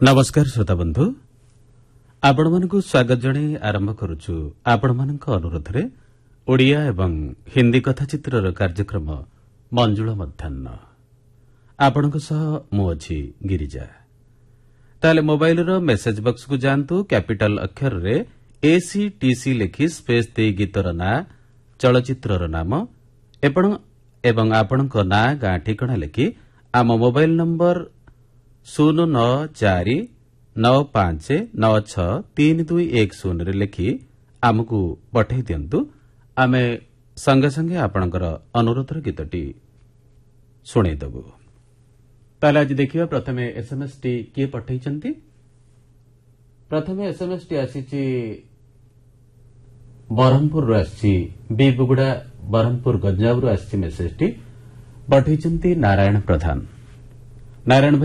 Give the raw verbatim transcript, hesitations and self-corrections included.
नमस्कार श्रोता बंधु आपण मानक स्वागत जणे आरंभ करुछु आपण मानक अनुरोध रे ओडिया एवं हिंदी कथाचित्र कार्यक्रम मंजुळ मध्याह्न आपणक सह मु अछि गिरिजा ताले मोबाइल रो मेसेज बॉक्स को जानतु कैपिटल अक्षर रे एसीटीसी लिखि स्पेस दे गीतर ना चलचित्रर नाम एवं एवं आपणक ना गां ठिकाना लिखि आम मोबाइल नंबर शून्य नौ चारि नौ पांच नौ छ तीन दुई एक शून्य रे लिखि आमको पठाई दियंतु आमे संगे संगे आपणकर अनुरोधर गीतटी शुणी देबु। ताले आज देखिबा प्रथमे एसएमएस टी किए पठाइचंती। प्रथमे एसएमएस टी आसीची बरहमपुर रो आसी बी बुगुडा बरहमपुर गंजाब रो आसी मेसेज टी पठाइचंती नारायण प्रधान। नारायण